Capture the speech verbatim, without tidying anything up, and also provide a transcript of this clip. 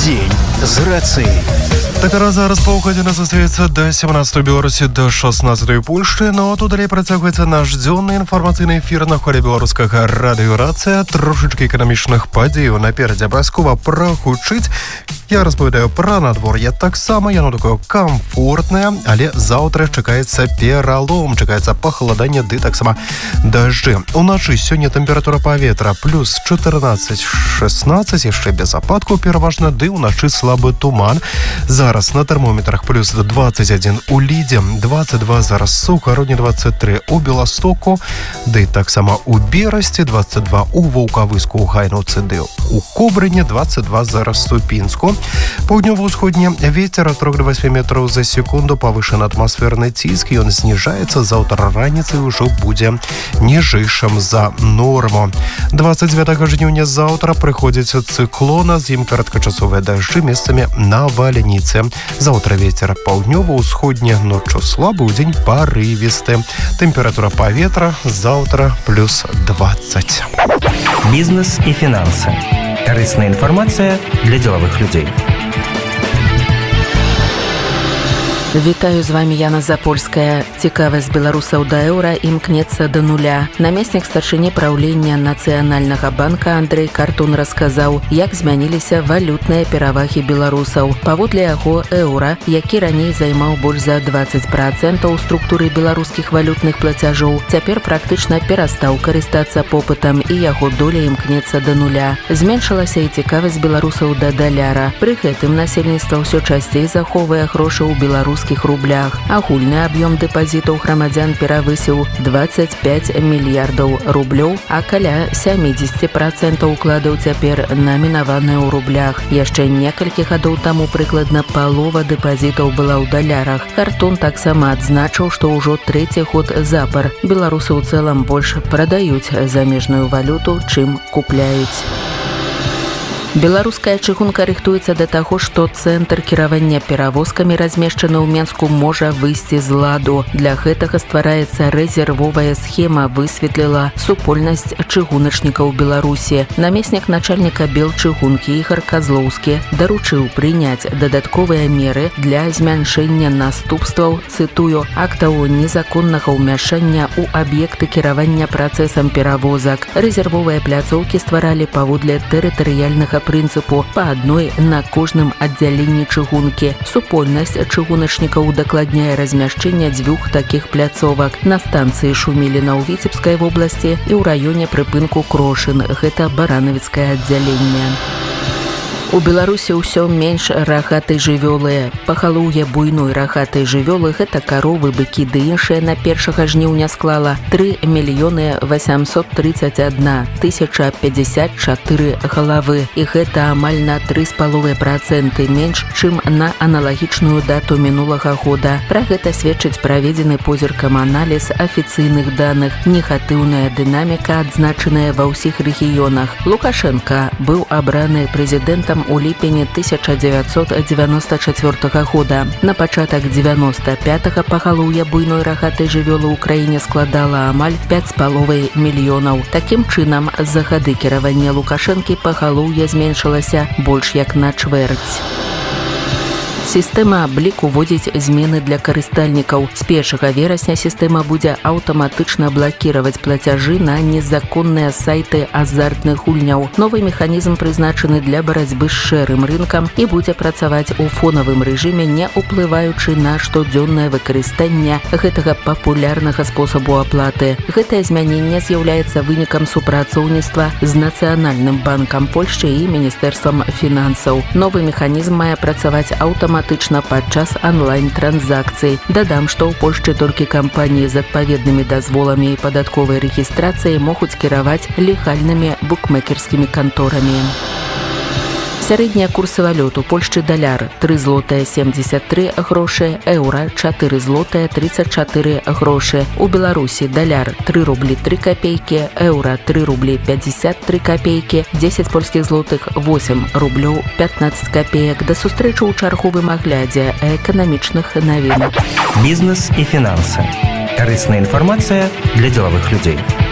День з Грацией. Тепер зараз паўгадзіны застаецца да сямнаццатай Беларусі, да шаснаццатай Польшчы. Ну а тут далей працягваецца наш дзённы інфармацыйны эфір на хвалі беларускага радыё Рацыя. Трошачкі эканамічных падзеяў наперадзе, абавязкова пра хутчыць. Я распавядаю пра надвор'е. Таксама яно такое камфортнае, але заўтра чакаецца пералом, чакаецца пахаладанне, ды таксама дажджы. Уначы сёння тэмпература паветра плюс чатырнаццаць шэснаццаць, яшчэ без ападкаў пераважна, ды ўначы слабы туман. Зараз на тэрмометрах плюс двадцать один у Лідзе, двадцать два зараз у Кароне, двадцать три у Беластоку, ды таксама у Берасці, двадцать два у Ваўкавыску, у Гайнаўцы, ды у Кобрыне, двадцать два зараз у Пінску. Паўднёва-ўсходні вецер ад трох да васьмі метраў за секунду, павышаны атмасферны ціск, ён зніжаецца, заўтра раніцай ужо будзе ніжэйшым за норму. двадцать девятого жніўня заўтра прыходзіць цыклона, з ім кароткачасовыя дажджы, месцамі навальніцы. Заўтра вецер паўднёва-ўсходні, ноччу слабы, удзень парывісты. Тэмпература паветра заўтра плюс двадцать. Бізнес і фінансы. Карысная інфармацыя для дзелавых людзей. Вітаю, з вами Яна Запольская. Цікавасць беларусаў да еўра імкнецца да нуля. Намеснік старшыні праўлення Нацыянальнага банка Андрэй Картун расказаў, як змяніліся валютныя перавагі беларусаў. Паводле яго, еўра, які раней займаў больш за двадцать процентаў у структуры беларускіх валютных плацяжоў, цяпер практычна перастаў карыстацца попытам і яго доля імкнецца да нуля. Зменшылася і цікавасць беларусаў да даляра. Пры гэтым насельніцтва ўсё часцей захоўвае грошы ў беларускіх рублях. Агульны аб'ём дэпазітаў грамадзян перавысіў двадцать пять мільярдаў рублёў, а каля сямдзесят процентаў укладаў цяпер намінаваныя ў рублях. Яшчэ некалькі гадоў таму прыкладна палова дэпазітаў была ў далярах. Картун таксама адзначыў, што ўжо трэці год запар беларусы ў цэлым больш прадаюць замежную валюту, чым купляюць. Беларуская чыгунка рыхтуецца да таго, што цэнтр кіравання перавозкамі, размешчаны ў Менску, можа выйсці з ладу. Для гэтага ствараецца рэзервовая схема, высветліла супольнасць чыгуначнікаў Беларусі. Намеснік начальніка Белчыгункі Ігар Казлоўскі даручыў прыняць дадатковыя меры для змяншэння наступстваў, цытую, актаў незаконнага ўмяшання ў аб'екты кіравання працэсам перавозак. Рэзервовыя пляцоўкі стваралі паводле тэрытарыяльнага прынцыпу па адной на кожным аддзяленні чыгункі. Супольнасць чыгуначнікаў удакладняе размяшчэнне дзвюх такіх пляцовак на станцыі Шуміліна ў Віцебскай вобласці і ў раёне прыпынку Крошын, гэта баранавіцкае аддзяленне. У Беларусі ўсё менш рагатай жывёлы. Пахалоўе буйной рагатай жывёлы, гэта каровы, быкі ды іншыя, на першага жніўня склала тры мільёны васямсот трыццаць адна тысяча пятьдесят чатыры галавы. І гэта амаль на тры з паловай працэнты менш, чым на аналагічную дату мінулага года. Пра гэта сведчыць праведзены позіркам аналіз афіцыйных даных. Негатыўная дынаміка адзначаная ва ўсіх рэгіёнах. Лукашенка быў абраны прэзідэнтам у ліпені тысяча дзевяцьсот дзевяноста чацвёртага года. На пачатак дзевяноста пятага пагалоўе буйной рагатай жывёлы ў краіне складала амаль пяць з паловай мільёнаў. Такім чынам, за гады кіравання Лукашэнкі пагалоўе зменшылася больш як на чвэрць. Сістэма абліку вводзіць змены для карыстальнікаў. З першага верасня сістэма будзе аўтаматычна блакіраваць плацяжы на незаконныя сайты азартных гульняў. Новы механізм прызначаны для барацьбы з шэрым рынкам і будзе працаваць у фонавым рэжыме, не ўплываючы на штодзённае выкарыстанне гэтага папулярнага спосабу аплаты. Гэтае змяненне з'яўляецца вынікам супрацоўніцтва з Нацыянальным банкам Польшчы і Міністэрствам фінансаў. Новы механізм мае працаваць аўтаматычна аўтаматычна падчас онлайн-транзакцый. Дадам, што ў Польшчы толькі кампаніі з адпаведнымі дазволамі і падатковай рэгістрацыяй могуць кіраваць легальнымі букмекерскімі канторамі. Сярэднія курсы валют у Польшчы: даляр тры злотыя семьдесят три грошы, еўра чатыры злотыя тридцать чатыры грошы. У Беларусі даляр тры рублі тры капейкі, еўра тры рублі пятьдесят три копейкі, дзесяць польскіх злотых восемь рублёў пятнадцать копеек. Да сустрэчы ў чарговым аглядзе эканамічных навін. Бізнес і фінансы. Карысная інфармацыя для дзелавых людзей.